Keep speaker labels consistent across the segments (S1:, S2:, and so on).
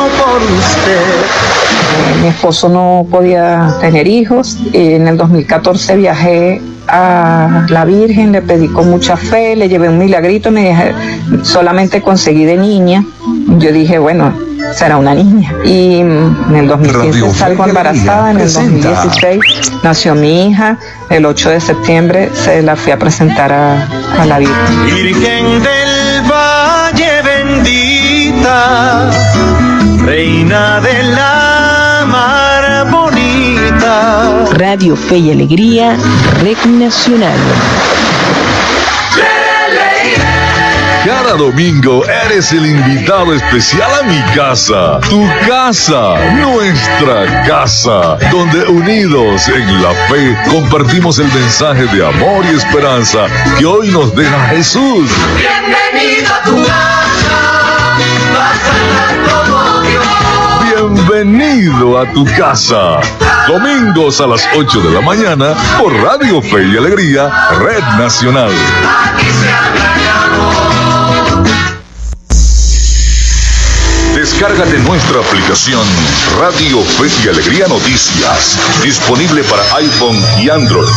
S1: por usted.
S2: Mi esposo no podía tener hijos. En el 2014 viajé a la Virgen, le pedí con mucha fe, le llevé un milagrito, me dije, solamente conseguí de niña. Yo dije, bueno, será una niña. Y en el 2015 salgo embarazada, en el 2016 nació mi hija, el 8 de septiembre se la fui a presentar a la Virgen.
S1: Virgen del Valle bendita, reina de la mar bonita.
S3: Radio Fe y Alegría, Red Nacional.
S4: Cada domingo eres el invitado especial a mi casa, tu casa, nuestra casa, donde unidos en la fe compartimos el mensaje de amor y esperanza que hoy nos deja Jesús.
S1: Bienvenido a tu casa, vas a estar como Dios.
S4: Bienvenido a tu casa. Domingos a las 8 de la mañana por Radio Fe y Alegría, Red Nacional.
S1: Aquí se habla de amor.
S4: Descárgate nuestra aplicación Radio Fe y Alegría Noticias, disponible para iPhone y Android.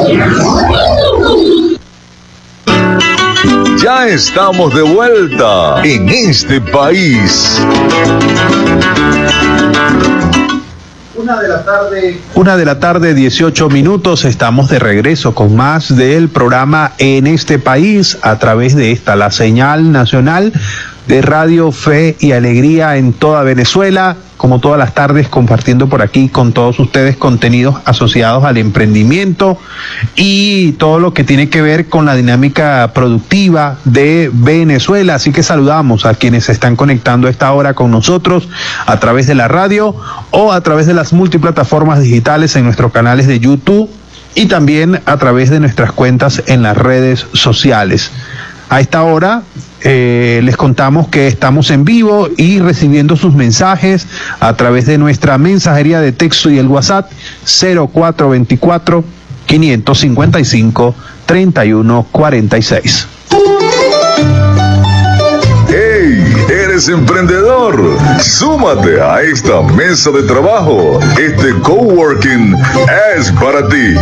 S4: Ya estamos de vuelta en este país.
S5: 1 de la tarde, 18 minutos. Estamos de regreso con más del programa En este país a través de esta, la señal nacional de Radio Fe y Alegría en toda Venezuela, como todas las tardes, compartiendo por aquí con todos ustedes contenidos asociados al emprendimiento y todo lo que tiene que ver con la dinámica productiva de Venezuela. Así que saludamos a quienes se están conectando a esta hora con nosotros a través de la radio o a través de las multiplataformas digitales en nuestros canales de YouTube y también a través de nuestras cuentas en las redes sociales. A esta hora les contamos que estamos en vivo y recibiendo sus mensajes a través de nuestra mensajería de texto y el WhatsApp 0424-555-3146.
S4: ¡Hey! ¿Eres emprendedor? Súmate a esta mesa de trabajo. Este coworking es para ti.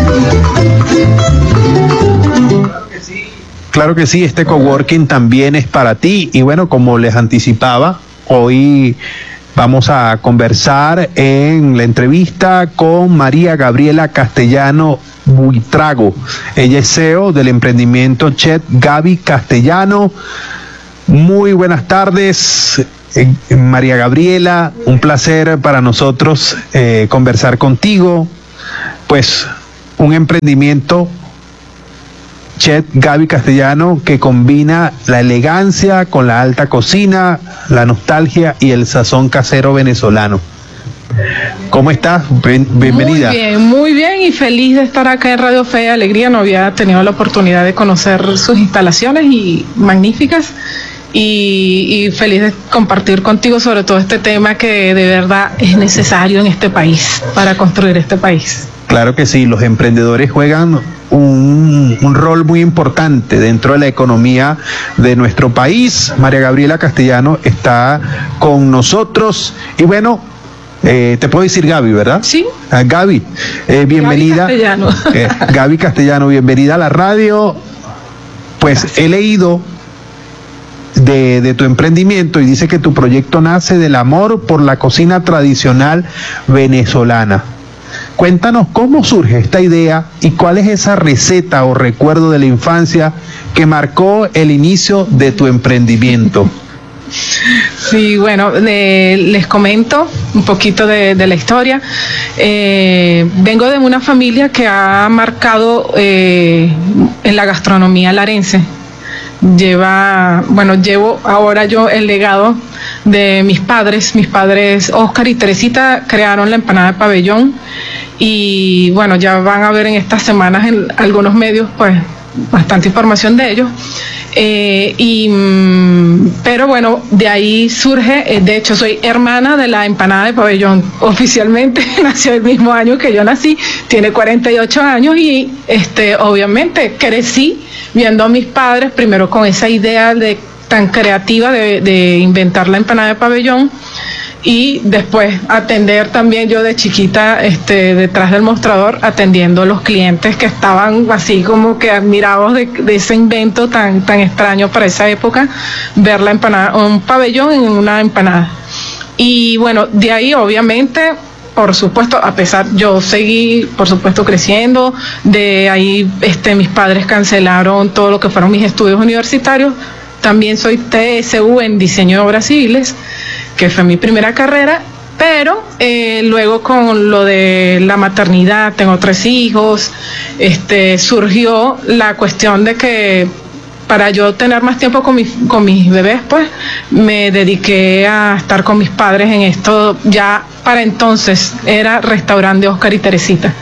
S5: Claro que sí, este coworking también es para ti. Y bueno, como les anticipaba, hoy vamos a conversar en la entrevista con María Gabriela Castellano Buitrago. Ella es CEO del emprendimiento Chef Gaby Castellano. Muy buenas tardes, María Gabriela. Un placer para nosotros conversar contigo. Pues un emprendimiento Chef Gaby Castellano que combina la elegancia con la alta cocina, la nostalgia y el sazón casero venezolano. ¿Cómo estás? Bienvenida.
S6: Muy bien y feliz de estar acá en Radio Fe y Alegría. No había tenido la oportunidad de conocer sus instalaciones y magníficas y feliz de compartir contigo sobre todo este tema que de verdad es necesario en este país para construir este país.
S5: Claro que sí, los emprendedores juegan un rol muy importante dentro de la economía de nuestro país. María Gabriela Castellano está con nosotros y bueno, te puedo decir Gaby, ¿verdad?
S6: Sí.
S5: Gaby, bienvenida.
S6: Gaby Castellano.
S5: Gaby Castellano, bienvenida a la radio. Pues he leído de tu emprendimiento y dice que tu proyecto nace del amor por la cocina tradicional venezolana. Cuéntanos cómo surge esta idea y cuál es esa receta o recuerdo de la infancia que marcó el inicio de tu emprendimiento.
S6: Sí, bueno, les comento un poquito de la historia. Vengo de una familia que ha marcado en la gastronomía larense. Llevo ahora yo el legado de mis padres. Mis padres, Oscar y Teresita, crearon la empanada de pabellón y bueno, ya van a ver en estas semanas en algunos medios pues bastante información de ellos. Pero bueno, de ahí surge, de hecho soy hermana de la empanada de pabellón, oficialmente nació el mismo año que yo nací, tiene 48 años y obviamente crecí viendo a mis padres primero con esa idea tan creativa de inventar la empanada de pabellón. y después atender también yo de chiquita detrás del mostrador atendiendo a los clientes que estaban así como que admirados de ese invento tan extraño para esa época, ver la empanada, un pabellón en una empanada. Y bueno, de ahí obviamente, por supuesto, a pesar, yo seguí, por supuesto, creciendo. De ahí mis padres cancelaron todo lo que fueron mis estudios universitarios. También soy TSU en diseño de obras civiles, que fue mi primera carrera, pero luego con lo de la maternidad, tengo 3 hijos, surgió la cuestión de que para yo tener más tiempo con mis bebés, pues me dediqué a estar con mis padres en esto. Ya para entonces era restaurante de Oscar y Teresita.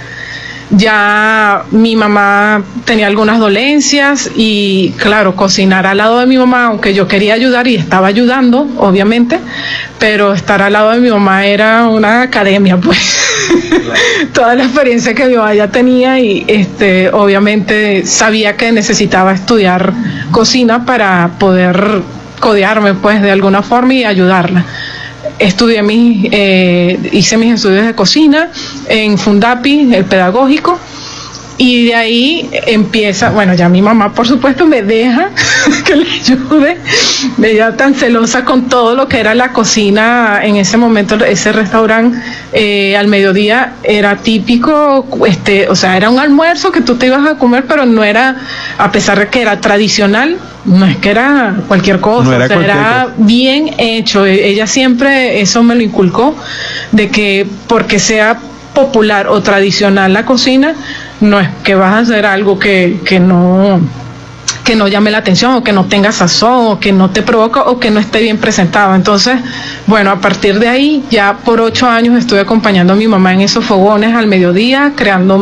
S6: Ya mi mamá tenía algunas dolencias y claro, cocinar al lado de mi mamá, aunque yo quería ayudar y estaba ayudando, obviamente, pero estar al lado de mi mamá era una academia, pues. Toda la experiencia que mi mamá ya tenía y obviamente sabía que necesitaba estudiar cocina para poder codearme, pues, de alguna forma y ayudarla. Estudié hice mis estudios de cocina en Fundapi, el pedagógico, y de ahí empieza, bueno, ya mi mamá por supuesto me deja que le ayude, ella tan celosa con todo lo que era la cocina en ese momento. Ese restaurante al mediodía era típico, o sea, era un almuerzo que tú te ibas a comer, pero no era, a pesar de que era tradicional, no es que era cualquier cosa, no era, o sea, era bien hecho. Ella siempre eso me lo inculcó, de que porque sea popular o tradicional la cocina, no es que vas a hacer algo que no llame la atención, o que no tenga sazón, o que no te provoca, o que no esté bien presentado. Entonces, bueno, a partir de ahí, ya por 8 años estuve acompañando a mi mamá en esos fogones al mediodía, creando